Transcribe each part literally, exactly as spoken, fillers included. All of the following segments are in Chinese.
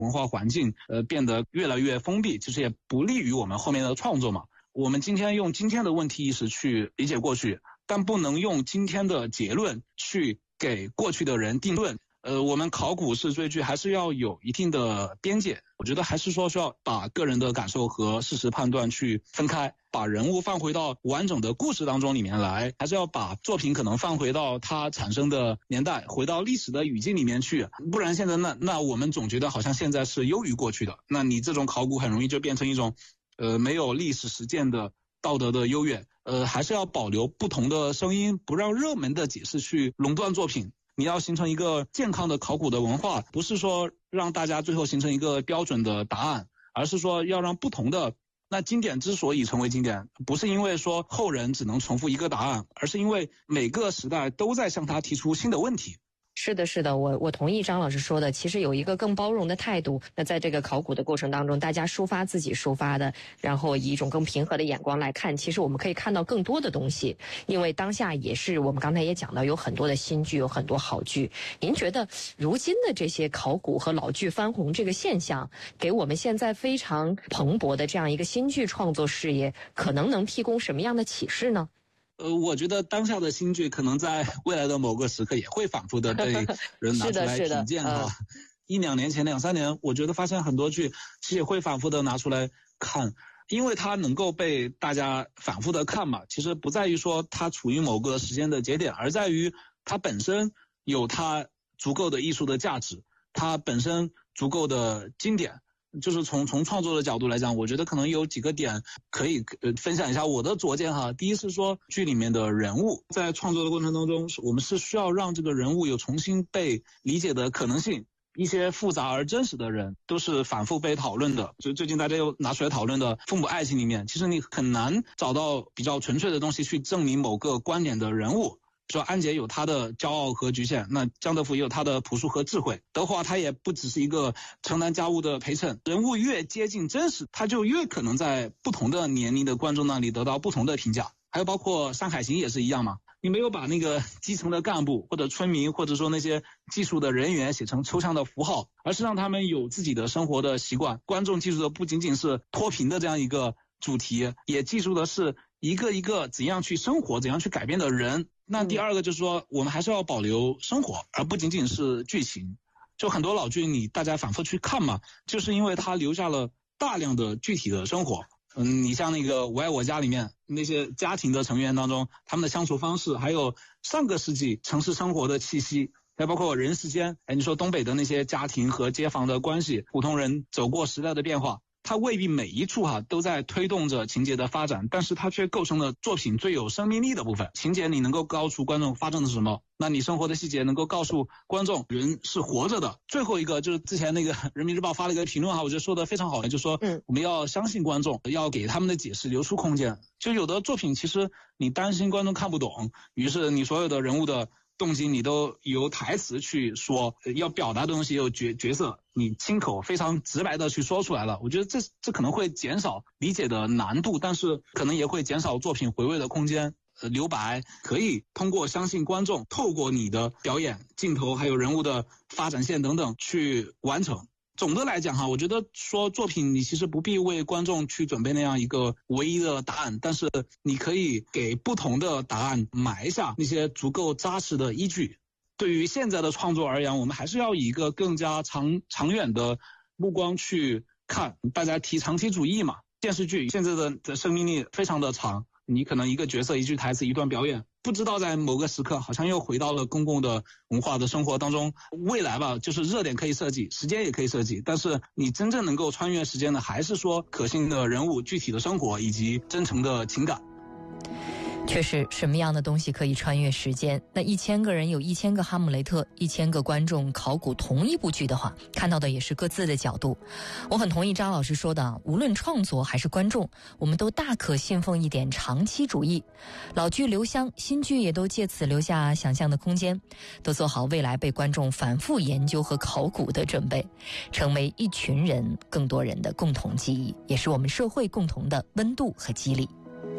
文化环境呃变得越来越封闭，其实也不利于我们后面的创作嘛。我们今天用今天的问题意识去理解过去，但不能用今天的结论去给过去的人定论。呃，我们考古式追剧还是要有一定的边界，我觉得还是说需要把个人的感受和事实判断去分开，把人物放回到完整的故事当中里面来，还是要把作品可能放回到它产生的年代，回到历史的语境里面去，不然现在那那我们总觉得好像现在是优于过去的，那你这种考古很容易就变成一种呃没有历史实践的道德的优越。呃，还是要保留不同的声音，不让热门的解释去垄断作品。你要形成一个健康的考古的文化，不是说让大家最后形成一个标准的答案，而是说要让不同的，那经典之所以成为经典，不是因为说后人只能重复一个答案，而是因为每个时代都在向他提出新的问题。 是的，是的，我我同意张老师说的，其实有一个更包容的态度。那在这个考古的过程当中，大家抒发自己抒发的，然后以一种更平和的眼光来看，其实我们可以看到更多的东西。因为当下也是我们刚才也讲到，有很多的新剧，有很多好剧。您觉得如今的这些考古和老剧翻红这个现象，给我们现在非常蓬勃的这样一个新剧创作事业，可能能提供什么样的启示呢？ 呃，我觉得当下的新剧可能在未来的某个时刻也会反复的被人拿出来品鉴哈。呃、一两年前、两三年，我觉得发现很多剧其实也会反复的拿出来看，因为它能够被大家反复的看嘛。其实不在于说它处于某个时间的节点，而在于它本身有它足够的艺术的价值，它本身足够的经典。就是从从创作的角度来讲，我觉得可能有几个点可以呃分享一下我的拙见哈。第一是说剧里面的人物在创作的过程当中，我们是需要让这个人物有重新被理解的可能性。一些复杂而真实的人都是反复被讨论的，就最近大家又拿出来讨论的父母爱情里面，其实你很难找到比较纯粹的东西去证明某个观点的人物。说安杰有他的骄傲和局限，那江德福也有他的朴素和智慧，德华他也不只是一个承担家务的陪衬。人物越接近真实，他就越可能在不同的年龄的观众那里得到不同的评价。还有包括山海情也是一样嘛，你没有把那个基层的干部或者村民或者说那些技术的人员写成抽象的符号，而是让他们有自己的生活的习惯。观众记住的不仅仅是脱贫的这样一个主题，也记住的是一个一个怎样去生活、怎样去改变的人。那第二个就是说，我们还是要保留生活，而不仅仅是剧情。就很多老剧你大家反复去看嘛，就是因为它留下了大量的具体的生活。嗯，你像那个《我爱我家》里面那些家庭的成员当中，他们的相处方式，还有上个世纪城市生活的气息，还包括人世间，哎，你说东北的那些家庭和街坊的关系，普通人走过时代的变化，它未必每一处哈、啊、都在推动着情节的发展，但是它却构成了作品最有生命力的部分。情节你能够告诉观众发生了什么，那你生活的细节能够告诉观众人是活着的。最后一个就是之前那个人民日报发了一个评论哈，我觉得说的非常好，就是说嗯，我们要相信观众，要给他们的解释留出空间。就有的作品其实你担心观众看不懂，于是你所有的人物的动机你都由台词去说，要表达的东西有角角色，你亲口非常直白的去说出来了。我觉得这这可能会减少理解的难度，但是可能也会减少作品回味的空间。呃，留白可以通过相信观众，透过你的表演、镜头还有人物的发展线等等去完成。总的来讲哈，我觉得说作品你其实不必为观众去准备那样一个唯一的答案，但是你可以给不同的答案埋下那些足够扎实的依据。对于现在的创作而言，我们还是要以一个更加长长远的目光去看。大家提长期主义嘛，电视剧现在的的生命力非常的长，你可能一个角色一句台词一段表演，不知道在某个时刻好像又回到了公共的文化的生活当中。未来吧，就是热点可以设计，时间也可以设计，但是你真正能够穿越时间的还是说可信的人物、具体的生活以及真诚的情感。 确实，什么样的东西可以穿越时间？那一千个人有一千个哈姆雷特，一千个观众考古同一部剧的话，看到的也是各自的角度。我很同意张老师说的，无论创作还是观众，我们都大可信奉一点长期主义。老剧留香，新剧也都借此留下想象的空间，都做好未来被观众反复研究和考古的准备，成为一群人、更多人的共同记忆，也是我们社会共同的温度和激励。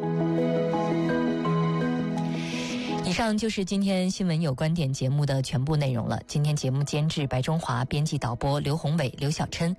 以上就是今天新闻有观点节目的全部内容了。今天节目监制白中华，编辑导播刘宏伟、刘晓琛，